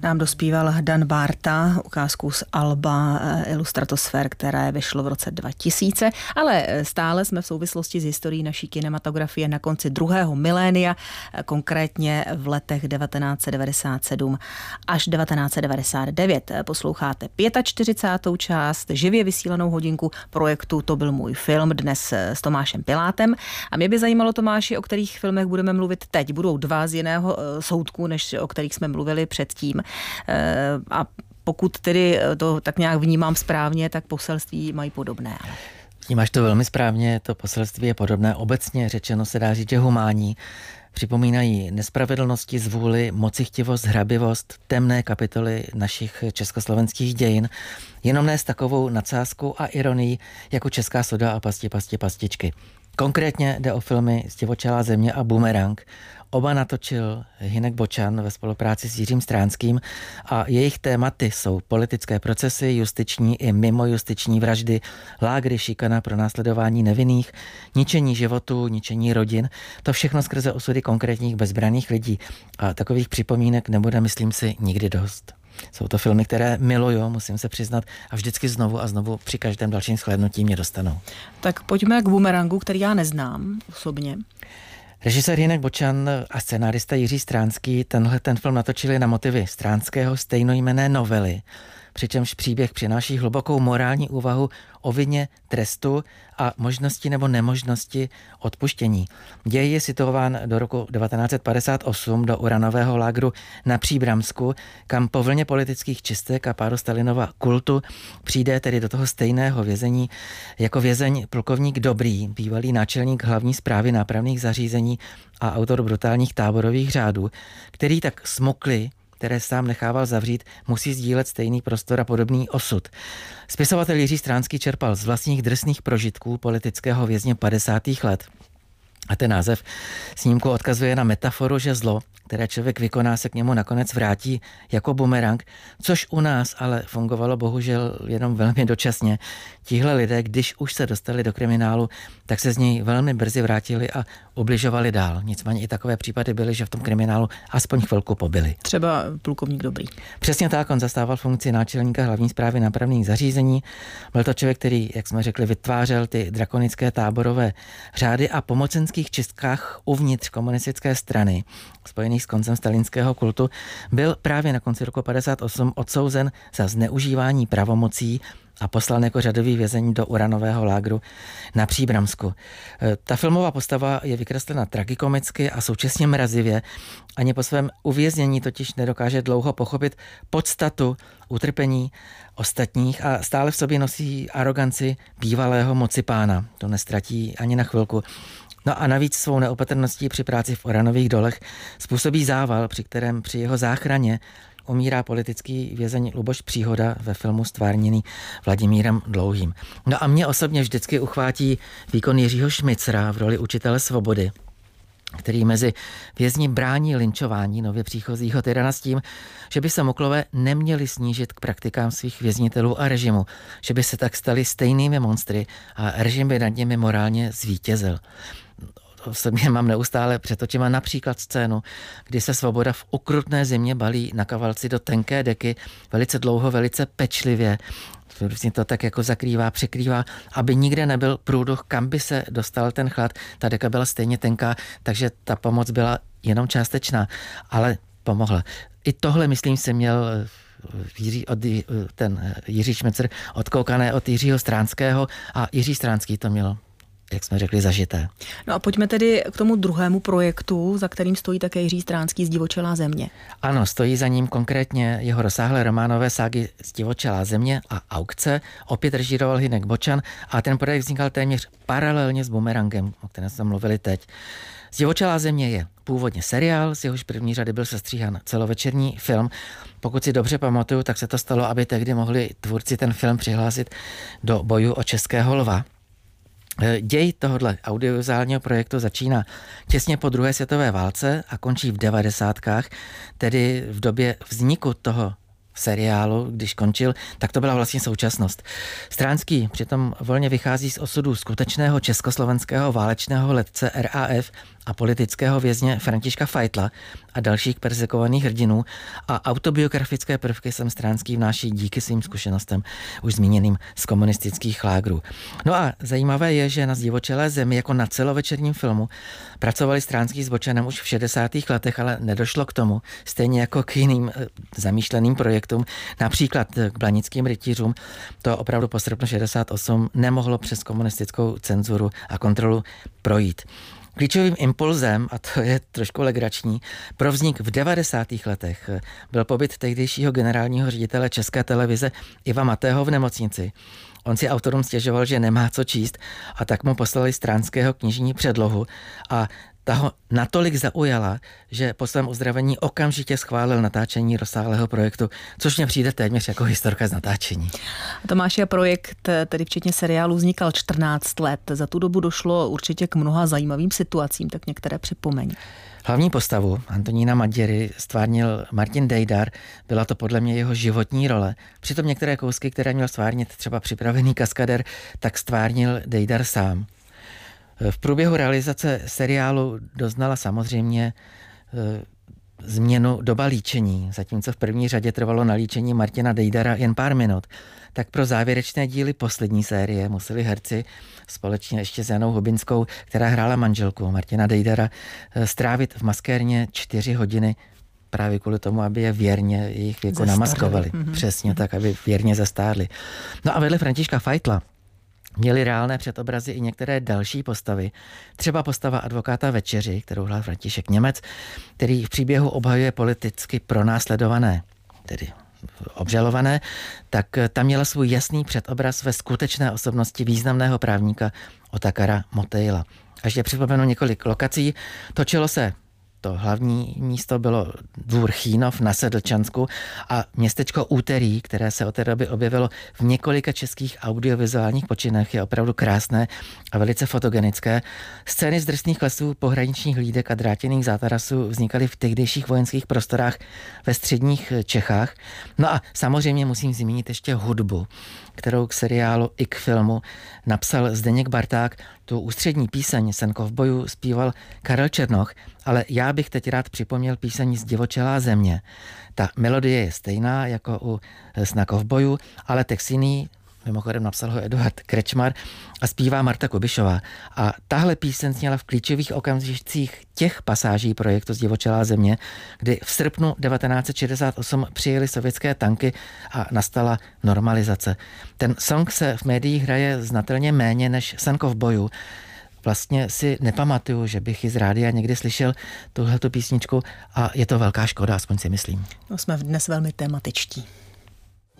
nám dospíval Dan Barta, ukázku z alba Illustratosfér, které vyšlo v roce 2000, ale stále jsme v souvislosti s historií naší kinematografie na konci druhého milénia, konkrétně v letech 1997 až 1999. Posloucháte 45. část, živě vysílanou hodinku projektu To byl můj film, dnes s Tomášem Pilátem. A mě by zajímalo, Tomáši, o kterých filmech budeme mluvit teď. Budou dva z jiného soudku, než o kterých jsme mluvili předtím. A pokud tedy to tak nějak vnímám správně, tak poselství mají podobné. Vnímáš to velmi správně, to poselství je podobné. Obecně řečeno se dá říct, že humánní. Připomínají nespravedlnosti, zvůli, mocichtivost, hrabivost, temné kapitoly našich československých dějin, jenom ne s takovou nadsázkou a ironií, jako Česká soda a pastičky. Konkrétně jde o filmy Zdivočelá země a Bumerang. Oba natočil Hynek Bočan ve spolupráci s Jiřím Stránským a jejich tématy jsou politické procesy, justiční i mimojustiční vraždy, lágry, šikana, pronásledování nevinných, ničení životů, ničení rodin. To všechno skrze osudy konkrétních bezbranných lidí. A takových připomínek nebude, myslím si, nikdy dost. Jsou to filmy, které miluju, musím se přiznat, a vždycky znovu a znovu při každém dalším shlédnutí mě dostanou. Tak pojďme k Bumerangu, který já neznám osobně. Režisér Hynek Bočan a scenárista Jiří Stránský ten film natočili na motivy Stránského stejnojmenné novely, přičemž příběh přináší hlubokou morální úvahu o vině, trestu a možnosti nebo nemožnosti odpuštění. Děj je situován do roku 1958 do uranového lágru na Příbramsku, kam po vlně politických čistek a pádu Stalinova kultu přijde tedy do toho stejného vězení jako vězeň plukovník Dobrý, bývalý náčelník hlavní správy nápravných zařízení a autor brutálních táborových řádů, který tak smukli, které sám nechával zavřít, musí sdílet stejný prostor a podobný osud. Spisovatel Jiří Stránský čerpal z vlastních drsných prožitků politického vězně 50. let. A ten název snímku odkazuje na metaforu, že zlo, které člověk vykoná, se k němu nakonec vrátí jako bumerang, což u nás ale fungovalo bohužel jenom velmi dočasně. Tihle lidé, když už se dostali do kriminálu, tak se z něj velmi brzy vrátili a ubližovali dál. Nicméně i takové případy byly, že v tom kriminálu aspoň chvilku pobyli. Třeba plukovník Dobrý. Přesně tak, on zastával funkci náčelníka hlavní správy nápravných zařízení. Byl to člověk, který, jak jsme řekli, vytvářel ty drakonické táborové řády a po mocenských čistkách uvnitř komunistické strany, spojených s koncem stalinského kultu, byl právě na konci roku 58 odsouzen za zneužívání pravomocí a poslal jako řadový vězeň do uranového lágru na Příbramsku. Ta filmová postava je vykreslena tragikomicky a současně mrazivě. Ani po svém uvěznění totiž nedokáže dlouho pochopit podstatu utrpení ostatních a stále v sobě nosí aroganci bývalého mocipána. To nestratí ani na chvilku. No a navíc svou neopatrností při práci v uranových dolech způsobí zával, při kterém při jeho záchraně umírá politický vězeň Luboš Příhoda ve filmu stvárněný Vladimírem Dlouhým. No a mě osobně vždycky uchvátí výkon Jiřího Šmicra v roli učitele svobody, který mezi vězni brání lynčování nově příchozího tyrana s tím, že by se Muklové neměli snížit k praktikám svých věznitelů a režimu, že by se tak stali stejnými monstry a režim by nad nimi morálně zvítězil. Osobně mám neustále před očima například scénu, kdy se Svoboda v ukrutné zimě balí na kavalci do tenké deky velice dlouho, velice pečlivě. Vlastně to tak jako zakrývá, překrývá, aby nikde nebyl průduch, kam by se dostal ten chlad. Ta deka byla stejně tenká, takže ta pomoc byla jenom částečná, ale pomohla. I tohle, myslím, se měl Jiří Šmicr odkoukané od Jiřího Stránského a Jiří Stránský to měl, jak jsme řekli, zažité. No a pojďme tedy k tomu druhému projektu, za kterým stojí také Jiří Stránský, Zdivočelá země. Ano, stojí za ním konkrétně jeho rozsáhlé románové ságy Zdivočelá země a Aukce. Opět režíroval Hynek Bočan a ten projekt vznikal téměř paralelně s Bumerangem, o kterém jsme mluvili teď. Zdivočelá země je původně seriál, z jehož první řady byl sestříhan celovečerní film. Pokud si dobře pamatuju, tak se to stalo, aby tehdy mohli tvůrci ten film přihlásit do boju o českého lva. Děj tohohle audiovizuálního projektu začíná těsně po druhé světové válce a končí v 90. tedy v době vzniku toho seriálu, když končil, tak to byla vlastně současnost. Stránský přitom volně vychází z osudu skutečného československého válečného letce RAF a politického vězně Františka Fajtla a dalších perzekovaných hrdinů a autobiografické prvky sem Stránský vnáší díky svým zkušenostem už zmíněným z komunistických lágrů. No a zajímavé je, že na Zdivočelé zemi jako na celovečerním filmu pracovali Stránský s Bočanem už v 60. letech, ale nedošlo k tomu, stejně jako k jiným zamýšleným projektům, například k Blanickým rytířům. To opravdu po srpnu 68 nemohlo přes komunistickou cenzuru a kontrolu projít. Klíčovým impulzem, a to je trošku legrační, pro vznik v 90. letech byl pobyt tehdejšího generálního ředitele České televize Iva Matého v nemocnici. On si autorům stěžoval, že nemá co číst, a tak mu poslali Stránského knižní předlohu a ta ho natolik zaujala, že po svém uzdravení okamžitě schválil natáčení rozsáhlého projektu, což mně přijde téměř jako historka z natáčení. Tomáši, projekt, tedy včetně seriálu, vznikal 14 let. Za tu dobu došlo určitě k mnoha zajímavým situacím, tak některé připomeň. Hlavní postavu Antonína Maděry stvárnil Martin Dejdar, byla to podle mě jeho životní role. Přitom některé kousky, které měl stvárnit třeba připravený kaskadér, tak stvárnil Dejdar sám. V průběhu realizace seriálu doznala samozřejmě změnu doba líčení. Zatímco v první řadě trvalo na líčení Martina Dejdara jen pár minut, tak pro závěrečné díly poslední série museli herci společně ještě s Janou Hubinskou, která hrála manželku Martina Dejdara, strávit v maskérně 4 hodiny právě kvůli tomu, aby je věrně jejich věku namaskovali. Přesně tak, aby věrně zastárli. No a vedle Františka Fajtla měli reálné předobrazy i některé další postavy. Třeba postava advokáta Večeři, kterou hrál František Němec, který v příběhu obhajuje politicky pronásledované, tedy obžalované, tak tam měla svůj jasný předobraz ve skutečné osobnosti významného právníka Otakara Motejla. Až je připomenu několik lokací, točilo se. To hlavní místo bylo dvůr Chýnov na Sedlčansku a městečko Úterý, které se od té doby objevilo v několika českých audiovizuálních počinech, je opravdu krásné a velice fotogenické. Scény z drsných lesů, pohraničních hlídek a drátěných zátarasů vznikaly v tehdejších vojenských prostorách ve středních Čechách. No a samozřejmě musím zmínit ještě hudbu, kterou k seriálu i k filmu napsal Zdeněk Barták. Tu ústřední píseň Sen kovbojů zpíval Karel Černoch, ale já bych teď rád připomněl píseň Zdivočelá země. Ta melodie je stejná jako u Sna kovbojů, ale text jiný, mimochodem napsal ho Eduard Krečmar a zpívá Marta Kubišová. A tahle píseň zněla v klíčových okamžicích těch pasáží projektu Zdivočelá země, kdy v srpnu 1968 přijeli sovětské tanky a nastala normalizace. Ten song se v médiích hraje znatelně méně než Sen kovbojů. Vlastně si nepamatuju, že bych ji z rádia někdy slyšel tuhletu písničku a je to velká škoda, aspoň si myslím. No, jsme dnes velmi tematičtí.